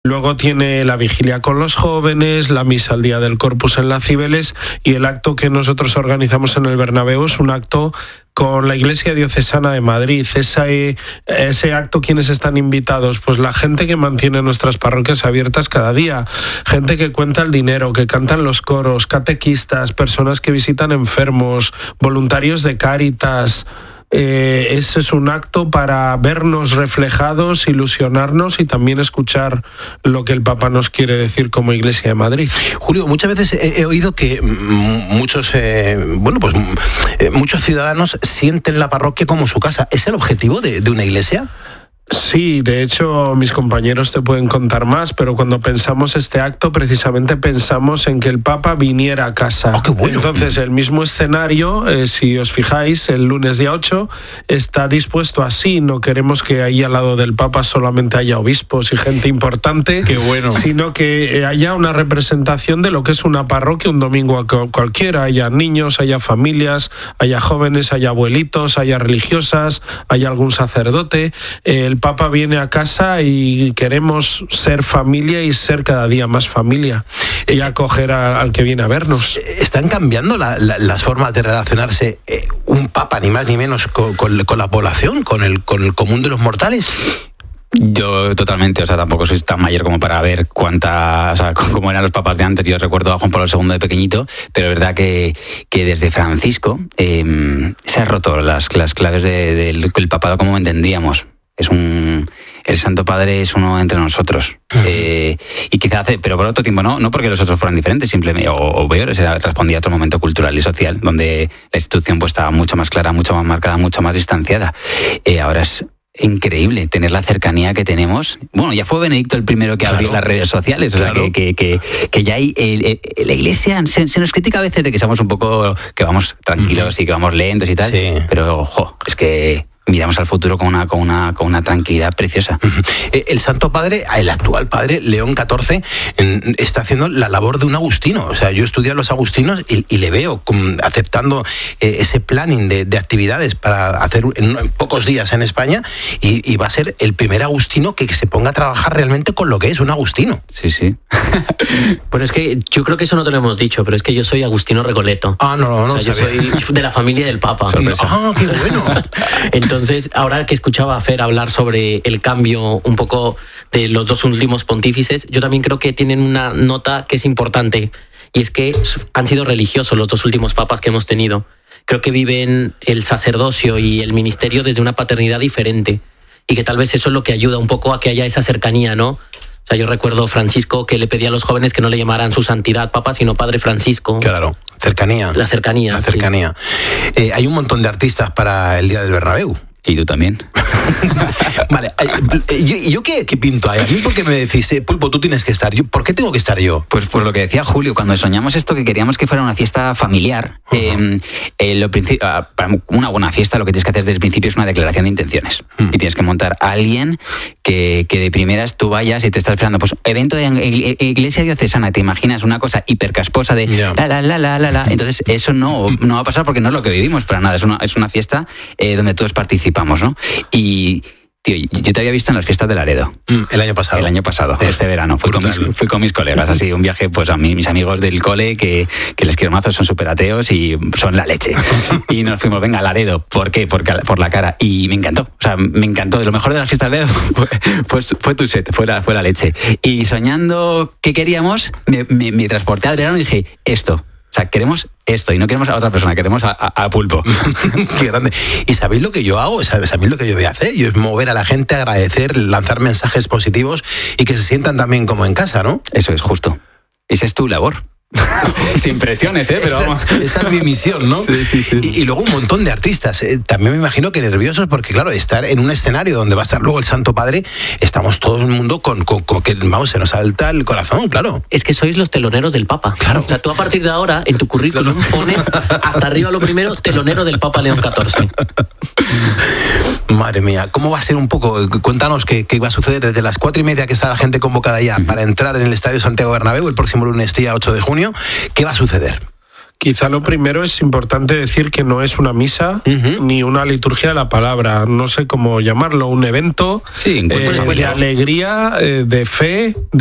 Luego tiene la vigilia con los jóvenes, la misa al día del Corpus en la Cibeles, y el acto que nosotros organizamos en el Bernabéu es un acto con la Iglesia Diocesana de Madrid. Ese acto, ¿quiénes están invitados? Pues la gente que mantiene nuestras parroquias abiertas cada día, gente que cuenta el dinero, que cantan los coros, catequistas, personas que visitan enfermos, voluntarios de Cáritas. Ese es un acto para vernos reflejados, ilusionarnos y también escuchar lo que el Papa nos quiere decir como Iglesia de Madrid. Julio, muchas veces he oído que muchos ciudadanos sienten la parroquia como su casa. ¿Es el objetivo de una iglesia? Sí, de hecho mis compañeros te pueden contar más, pero cuando pensamos este acto precisamente pensamos en que el Papa viniera a casa. ¡Oh, qué bueno! Entonces el mismo escenario, si os fijáis, el lunes día 8 está dispuesto así. No queremos que ahí al lado del Papa solamente haya obispos y gente importante, ¡qué bueno!, sino que haya una representación de lo que es una parroquia un domingo cualquiera. Haya niños, haya familias, haya jóvenes, haya abuelitos, haya religiosas, haya algún sacerdote. El Papa viene a casa y queremos ser familia y ser cada día más familia y acoger al que viene a vernos. ¿Están cambiando las formas de relacionarse un Papa, ni más ni menos, con la población, con el común de los mortales? Yo totalmente, tampoco soy tan mayor como para ver cómo eran los papas de antes. Yo recuerdo a Juan Pablo II de pequeñito, pero es verdad que desde Francisco se han roto las claves del papado como entendíamos. El Santo Padre es uno entre nosotros. Y quizá pero por otro tiempo no porque los otros fueran diferentes, simplemente, o peores, respondía a otro momento cultural y social, donde la institución pues estaba mucho más clara, mucho más marcada, mucho más distanciada. Ahora es increíble tener la cercanía que tenemos. Bueno, ya fue Benedicto el primero que abrió las redes sociales, que ya hay la Iglesia se nos critica a veces de que somos un poco, que vamos tranquilos y que vamos lentos y tal, pero es que miramos al futuro con una tranquilidad preciosa. El Santo Padre, el actual Padre León XIV, está haciendo la labor de un agustino. O sea, yo estudié a los agustinos y le veo aceptando ese planning de actividades para hacer en pocos días en España, y va a ser el primer agustino que se ponga a trabajar realmente con lo que es un agustino. Sí. Bueno, es que yo creo que eso no te lo hemos dicho, pero es que yo soy agustino Recoleto. No. Yo soy de la familia del Papa. Sorpresa. ¡Qué bueno! Entonces, ahora que escuchaba a Fer hablar sobre el cambio un poco de los dos últimos pontífices, yo también creo que tienen una nota que es importante, y es que han sido religiosos los dos últimos papas que hemos tenido. Creo que viven el sacerdocio y el ministerio desde una paternidad diferente, y que tal vez eso es lo que ayuda un poco a que haya esa cercanía, ¿no? O sea, yo recuerdo Francisco que le pedía a los jóvenes que no le llamaran su santidad Papa, sino Padre Francisco. Claro, cercanía. La cercanía. Sí. Hay un montón de artistas para el Día del Bernabéu. ¿Y tú también? Vale, ¿yo qué pinto ahí? A mí, ¿por qué me decís, Pulpo, tú tienes que estar? ¿Por qué tengo que estar yo? Pues por lo que decía Julio, cuando soñamos esto, que queríamos que fuera una fiesta familiar, para una buena fiesta lo que tienes que hacer desde el principio es una declaración de intenciones. Y tienes que montar a alguien que de primeras tú vayas y te estás esperando. Pues evento de Iglesia Diocesana, te imaginas una cosa hipercasposa de la. Entonces eso no va a pasar porque no es lo que vivimos para nada. Es una fiesta donde todos participamos, ¿no? Y tío, yo te había visto en las fiestas de Laredo. El año pasado. Este verano. Fui con mis colegas, así, un viaje, pues a mis amigos del cole, que les quiero mazo, son súper ateos y son la leche. Y nos fuimos, venga, a Laredo. ¿Por qué? Por la cara. Y me encantó. O sea, me encantó. De lo mejor de las fiestas de Laredo fue tu set, fue la leche. Y soñando qué queríamos, me transporté al verano y dije, esto. O sea, queremos esto y no queremos a otra persona, queremos a Pulpo. Qué grande. ¿Y sabéis lo que yo hago? ¿Sabéis lo que yo voy a hacer? Yo es mover a la gente, agradecer, lanzar mensajes positivos y que se sientan también como en casa, ¿no? Eso es justo. Esa es tu labor. Sin presiones, pero vamos. Esa es mi misión, ¿no? Sí. Y luego un montón de artistas. También me imagino que nerviosos porque, claro, estar en un escenario donde va a estar luego el Santo Padre, estamos todo el mundo con que, vamos, se nos salta el corazón, claro. Es que sois los teloneros del Papa. Claro. O sea, tú a partir de ahora, en tu currículum, pones hasta arriba lo primero, telonero del Papa León XIV. Madre mía, ¿cómo va a ser un poco? Cuéntanos qué va a suceder desde las 4:30 que está la gente convocada ya para entrar en el Estadio Santiago Bernabéu el próximo lunes, día 8 de junio. ¿Qué va a suceder? Quizá lo primero es importante decir que no es una misa ni una liturgia de la palabra, no sé cómo llamarlo, un evento Sí, de alegría, de fe,